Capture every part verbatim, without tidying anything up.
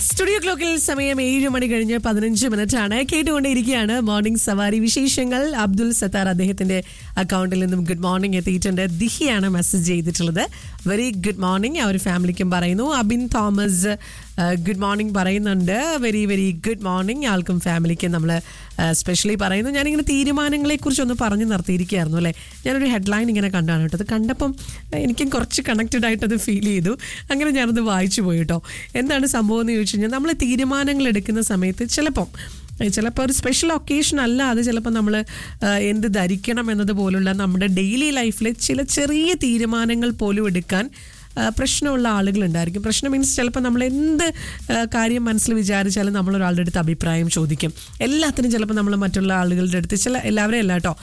Studio ക്ലോക്കിൽ സമയം ഏഴ് മണി കഴിഞ്ഞ് പതിനഞ്ച് മിനിറ്റ് ആണ്. കേട്ടുകൊണ്ടേയിരിക്കുകയാണ് മോർണിംഗ് സവാരി വിശേഷങ്ങൾ. അബ്ദുൽ സത്താർ അദ്ദേഹത്തിന്റെ അക്കൗണ്ടിൽ നിന്നും ഗുഡ് മോർണിംഗ് എത്തിയിട്ടുണ്ട്. ദിഹിയാണ് മെസ്സേജ് ചെയ്തിട്ടുള്ളത്. വെരി ഗുഡ് മോർണിംഗ് ആ ഒരു ഫാമിലിക്കും പറയുന്നു. അബിൻ തോമസ് ഗുഡ് മോർണിംഗ് പറയുന്നുണ്ട്. വെരി വെരി ഗുഡ് മോർണിംഗ് ആൾക്കും ഫാമിലിക്കും നമ്മൾ സ്പെഷ്യലി പറയുന്നു. ഞാനിങ്ങനെ തീരുമാനങ്ങളെ കുറിച്ചൊന്ന് പറഞ്ഞു നിർത്തിയിരിക്കുകയായിരുന്നു അല്ലേ. ഞാനൊരു ഹെഡ്ലൈൻ ഇങ്ങനെ കണ്ടാണ് കേട്ടോ. അത് കണ്ടപ്പം എനിക്കും കുറച്ച് കണക്റ്റഡ് ആയിട്ടത് ഫീൽ ചെയ്തു. അങ്ങനെ ഞാനത് വായിച്ചു പോയി കേട്ടോ. എന്താണ് സംഭവം എന്ന് ചോദിച്ചു കഴിഞ്ഞാൽ, നമ്മൾ തീരുമാനങ്ങൾ എടുക്കുന്ന സമയത്ത് ചിലപ്പം ചിലപ്പോൾ ഒരു സ്പെഷ്യൽ ഒക്കേഷൻ അല്ലാതെ ചിലപ്പോൾ നമ്മൾ എന്ത് ധരിക്കണം എന്നതുപോലുള്ള നമ്മുടെ ഡെയിലി ലൈഫിലെ ചില ചെറിയ തീരുമാനങ്ങൾ പോലും എടുക്കാൻ പ്രശ്നമുള്ള ആളുകളുണ്ടായിരിക്കും. പ്രശ്നം മീൻസ് ചിലപ്പോൾ നമ്മൾ എന്ത് കാര്യം മനസ്സിൽ വിചാരിച്ചാലും നമ്മളൊരാളുടെ അടുത്ത് അഭിപ്രായം ചോദിക്കും. എല്ലാത്തിനും ചിലപ്പോൾ നമ്മൾ മറ്റുള്ള ആളുകളുടെ അടുത്ത്, ചില എല്ലാവരെയും അല്ല കേട്ടോ,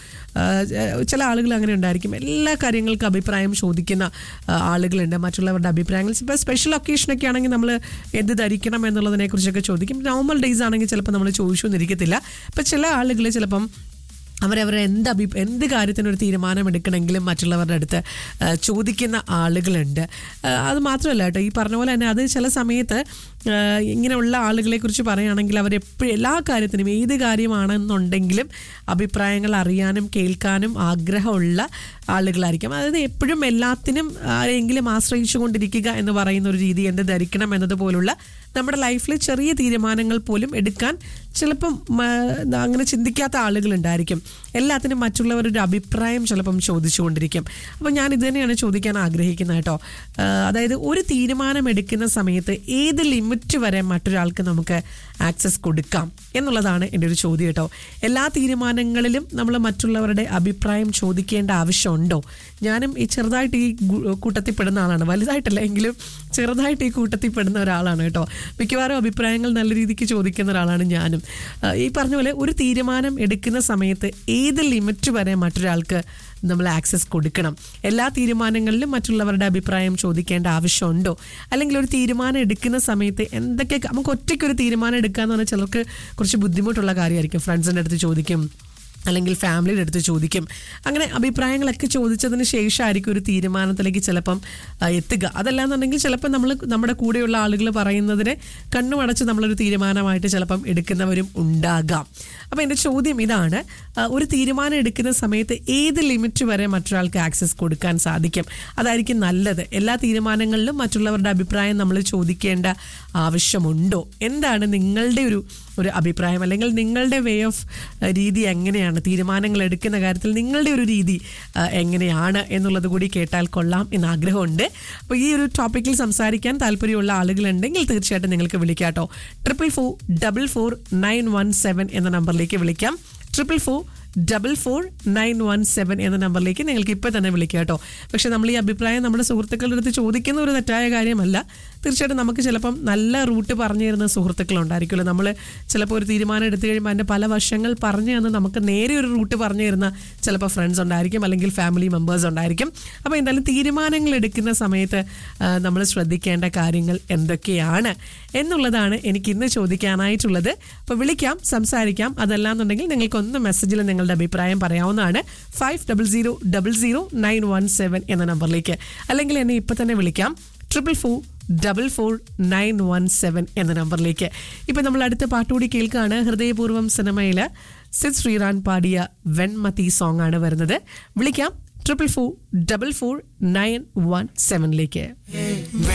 ചില ആളുകൾ അങ്ങനെ ഉണ്ടായിരിക്കും. എല്ലാ കാര്യങ്ങൾക്കും അഭിപ്രായം ചോദിക്കുന്ന ആളുകളുണ്ട്. മറ്റുള്ളവരുടെ അഭിപ്രായങ്ങൾ ഇപ്പോൾ സ്പെഷ്യൽ ഒക്കേഷനൊക്കെ ആണെങ്കിൽ നമ്മൾ എന്ത് ധരിക്കണം എന്നുള്ളതിനെ കുറിച്ചൊക്കെ ചോദിക്കും. നോർമൽ ഡേയ്സ് ആണെങ്കിൽ ചിലപ്പോൾ നമ്മൾ ചോദിച്ചു എന്നിരിക്കത്തില്ല. അപ്പോൾ ചില ആളുകൾ ചിലപ്പം അവരവരുടെ എന്ത് അഭി എന്ത് കാര്യത്തിനൊരു തീരുമാനം എടുക്കണമെങ്കിലും മറ്റുള്ളവരുടെ അടുത്ത് ചോദിക്കുന്ന ആളുകളുണ്ട്. അത് മാത്രമല്ല കേട്ടോ, ഈ പറഞ്ഞ പോലെ തന്നെ അത് ചില സമയത്ത് ഇങ്ങനെയുള്ള ആളുകളെ കുറിച്ച് പറയുകയാണെങ്കിൽ അവരെപ്പോഴും എല്ലാ കാര്യത്തിനും ഏത് കാര്യമാണെന്നുണ്ടെങ്കിലും അഭിപ്രായങ്ങൾ അറിയാനും കേൾക്കാനും ആഗ്രഹമുള്ള ആളുകളായിരിക്കും. അതായത് എപ്പോഴും എല്ലാത്തിനും ആരെങ്കിലും ആശ്രയിച്ചു കൊണ്ടിരിക്കുക എന്ന് പറയുന്ന ഒരു രീതി, എന്ത് ധരിക്കണം എന്നതുപോലുള്ള നമ്മുടെ ലൈഫിൽ ചെറിയ തീരുമാനങ്ങൾ പോലും എടുക്കാൻ ചിലപ്പം അങ്ങനെ ചിന്തിക്കാത്ത ആളുകളുണ്ടായിരിക്കും. എല്ലാത്തിനും മറ്റുള്ളവരുടെ അഭിപ്രായം ചിലപ്പം ചോദിച്ചുകൊണ്ടിരിക്കും. അപ്പം ഞാൻ ഇത് തന്നെയാണ് ചോദിക്കാൻ ആഗ്രഹിക്കുന്നത് കേട്ടോ. അതായത് ഒരു തീരുമാനം എടുക്കുന്ന സമയത്ത് ഏത് ലിമിറ്റ് വരെ മറ്റൊരാൾക്ക് നമുക്ക് ആക്സസ് കൊടുക്കാം എന്നുള്ളതാണ് എൻ്റെ ഒരു ചോദ്യം കേട്ടോ. എല്ലാ തീരുമാനങ്ങളിലും നമ്മൾ മറ്റുള്ളവരുടെ അഭിപ്രായം ചോദിക്കേണ്ട ആവശ്യമുണ്ടോ? ഞാനും ഈ ചെറുതായിട്ട് ഈ കൂട്ടത്തിൽ പെടുന്ന ആളാണ്. വലുതായിട്ടല്ല എങ്കിലും ചെറുതായിട്ട് ഈ കൂട്ടത്തിൽ പെടുന്ന ഒരാളാണ് കേട്ടോ. മിക്കവാറും അഭിപ്രായങ്ങൾ നല്ല രീതിക്ക് ചോദിക്കുന്ന ഒരാളാണ് ഞാനും. ഈ പറഞ്ഞ പോലെ ഒരു തീരുമാനം എടുക്കുന്ന സമയത്ത് ഏത് ലിമിറ്റ് വരെ മറ്റൊരാൾക്ക് നമ്മൾ ആക്സസ് കൊടുക്കണം? എല്ലാ തീരുമാനങ്ങളിലും മറ്റുള്ളവരുടെ അഭിപ്രായം ചോദിക്കേണ്ട ആവശ്യമുണ്ടോ? അല്ലെങ്കിൽ ഒരു തീരുമാനം എടുക്കുന്ന സമയത്ത് എന്തൊക്കെ, നമുക്ക് ഒറ്റയ്ക്കൊരു തീരുമാനം എടുക്കുക എന്ന് പറഞ്ഞാൽ ചിലർക്ക് കുറച്ച് ബുദ്ധിമുട്ടുള്ള കാര്യമായിരിക്കും. ഫ്രണ്ട്സിൻ്റെ അടുത്ത് ചോദിക്കും, അല്ലെങ്കിൽ ഫാമിലിയുടെ അടുത്ത് ചോദിക്കും. അങ്ങനെ അഭിപ്രായങ്ങളൊക്കെ ചോദിച്ചതിന് ശേഷമായിരിക്കും ഒരു തീരുമാനത്തിലേക്ക് ചിലപ്പം എത്തുക. അതല്ലാന്നുണ്ടെങ്കിൽ ചിലപ്പോൾ നമ്മൾ നമ്മുടെ കൂടെയുള്ള ആളുകൾ പറയുന്നതിനെ കണ്ണുമടച്ച് നമ്മളൊരു തീരുമാനമായിട്ട് ചിലപ്പം എടുക്കുന്നവരും ഉണ്ടാകാം. അപ്പോൾ എൻ്റെ ചോദ്യം ഇതാണ്, ഒരു തീരുമാനം എടുക്കുന്ന സമയത്ത് ഏത് ലിമിറ്റ് വരെ മറ്റൊരാൾക്ക് ആക്സസ് കൊടുക്കാൻ സാധിക്കും? അതായിരിക്കും നല്ലത്. എല്ലാ തീരുമാനങ്ങളിലും മറ്റുള്ളവരുടെ അഭിപ്രായം നമ്മൾ ചോദിക്കേണ്ട ആവശ്യമുണ്ടോ? എന്താണ് നിങ്ങളുടെ ഒരു ഒരു അഭിപ്രായം, അല്ലെങ്കിൽ നിങ്ങളുടെ വേ ഓഫ് രീതി എങ്ങനെയാണ്? തീരുമാനങ്ങൾ എടുക്കുന്ന കാര്യത്തിൽ നിങ്ങളുടെ ഒരു രീതി എങ്ങനെയാണ് എന്നുള്ളത് കൂടി കേട്ടാൽ കൊള്ളാം എന്ന് ആഗ്രഹമുണ്ട്. അപ്പോൾ ഈ ഒരു ടോപ്പിക്കിൽ സംസാരിക്കാൻ താല്പര്യമുള്ള ആളുകളുണ്ടെങ്കിൽ തീർച്ചയായിട്ടും നിങ്ങൾക്ക് വിളിക്കാം കേട്ടോ. Triple four double four nine one seven എന്ന നമ്പറിലേക്ക് വിളിക്കാം. Triple four double four nine one seven എന്ന നമ്പറിലേക്ക് നിങ്ങൾക്ക് ഇപ്പോൾ തന്നെ വിളിക്കുക കേട്ടോ. പക്ഷെ നമ്മൾ ഈ അഭിപ്രായം നമ്മുടെ സുഹൃത്തുക്കളുടെ അടുത്ത് ചോദിക്കുന്ന ഒരു തെറ്റായ കാര്യമല്ല. തീർച്ചയായിട്ടും നമുക്ക് ചിലപ്പം നല്ല റൂട്ട് പറഞ്ഞു തരുന്ന സുഹൃത്തുക്കളുണ്ടായിരിക്കുമല്ലോ. നമ്മൾ ചിലപ്പോൾ ഒരു തീരുമാനം എടുത്തു കഴിയുമ്പോൾ അതിൻ്റെ പല വശങ്ങൾ പറഞ്ഞു തന്ന് നമുക്ക് നേരെ ഒരു റൂട്ട് പറഞ്ഞു തരുന്ന ചിലപ്പോൾ ഫ്രണ്ട്സ് ഉണ്ടായിരിക്കും, അല്ലെങ്കിൽ ഫാമിലി മെമ്പേഴ്സ് ഉണ്ടായിരിക്കും. അപ്പോൾ എന്തായാലും തീരുമാനങ്ങൾ എടുക്കുന്ന സമയത്ത് നമ്മൾ ശ്രദ്ധിക്കേണ്ട കാര്യങ്ങൾ എന്തൊക്കെയാണ് എന്നുള്ളതാണ് എനിക്ക് ഇന്ന് ചോദിക്കാനായിട്ടുള്ളത്. അപ്പോൾ വിളിക്കാം, സംസാരിക്കാം. അതല്ലാന്നുണ്ടെങ്കിൽ നിങ്ങൾക്കൊന്ന് മെസ്സേജിൽ നിങ്ങളുടെ അഭിപ്രായം പറയാവുന്നതാണ്. Five double zero double zero nine one seven എന്ന നമ്പറിലേക്ക്, അല്ലെങ്കിൽ എന്നെ ഇപ്പം തന്നെ വിളിക്കാം. Triple four double four nine one seven എന്ന നമ്പറിലേക്ക്. ഇപ്പം നമ്മൾ അടുത്ത പാട്ടുകൂടി കേൾക്കുകയാണ്. ഹൃദയപൂർവ്വം സിനിമയിൽ സിദ് ശ്രീറാൻ പാടിയ വെൺമതി സോങ് ആണ് വരുന്നത്. വിളിക്കാം triple four double four nine one സെവനിലേക്ക്.